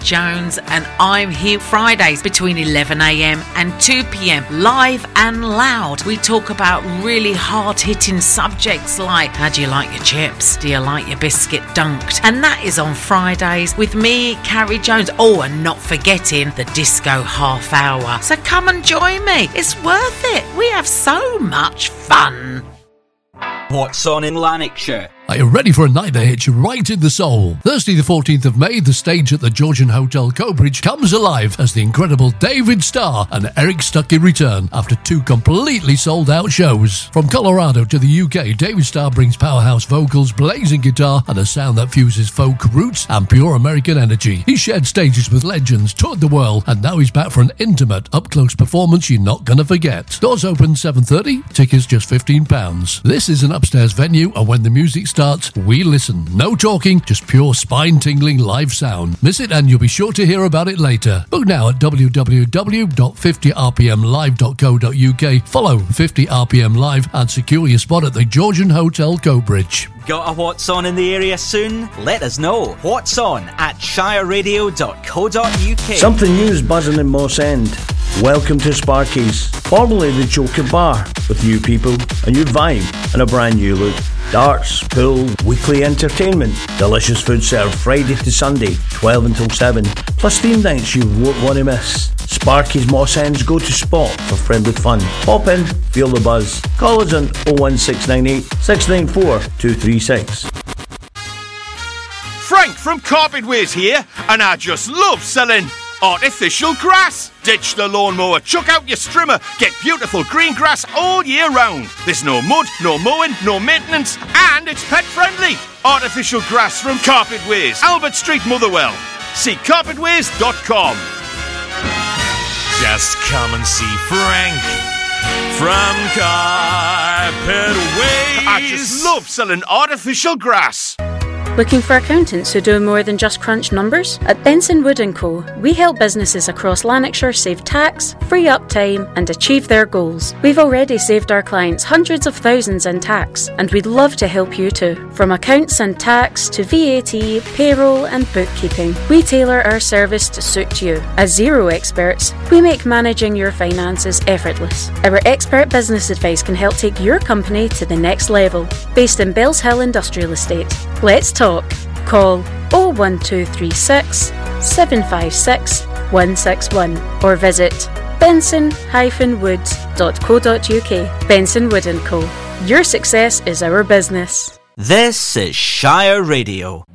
Jones, and I'm here Fridays between 11am and 2pm, live and loud. We talk about really hard-hitting subjects like, how do you like your chips? Do you like your biscuit dunked? And that is on Fridays with me, Carrie Jones. Oh, and not forgetting the disco half hour. So come and join me. It's worth it. We have so much fun. What's on in Lanarkshire? Are you ready for a night that hits you right in the soul? Thursday the 14th of May, the stage at the Georgian Hotel Coatbridge comes alive as the incredible David Starr and Eric Stuckey return after 2 completely sold-out shows. From Colorado to the UK, David Starr brings powerhouse vocals, blazing guitar, and a sound that fuses folk roots and pure American energy. He shared stages with legends, toured the world, and now he's back for an intimate, up-close performance you're not going to forget. Doors open 7:30, tickets just £15. This is an upstairs venue, and when the music starts, we listen. No talking, just pure spine-tingling live sound. Miss it and you'll be sure to hear about it later. Book now at www.50rpmlive.co.uk. Follow 50rpm Live and secure your spot at the Georgian Hotel Coatbridge. Got a What's On in the area soon? Let us know. What's on at shireradio.co.uk. Something new is buzzing in Moss End. Welcome to Sparky's, formerly the Joker Bar, with new people, a new vibe and a brand new look. Darts, pool, weekly entertainment, delicious food served Friday to Sunday, 12 until 7, plus theme nights you won't want to miss. Sparky's Moss End's go-to spot for friendly fun. Pop in, feel the buzz. Call us on 01698 694 236. Frank from Carpetways here, and I just love selling artificial grass. Ditch the lawnmower, chuck out your strimmer, get beautiful green grass all year round. There's no mud, no mowing, no maintenance, and it's pet friendly. Artificial grass from Carpetways, Albert Street, Motherwell. See carpetways.com. Just come and see Frank from Carpetways. I just love selling artificial grass. Looking for accountants who do more than just crunch numbers? At Benson Wood & Co, we help businesses across Lanarkshire save tax, free up time and achieve their goals. We've already saved our clients hundreds of thousands in tax, and we'd love to help you too. From accounts and tax to VAT, payroll and bookkeeping, we tailor our service to suit you. As Xero experts, we make managing your finances effortless. Our expert business advice can help take your company to the next level. Based in Bells Hill Industrial Estate. Let's talk. Call 01236 756 161 or visit benson-woods.co.uk. Benson Wood & Co. Your success is our business. This is Shire Radio.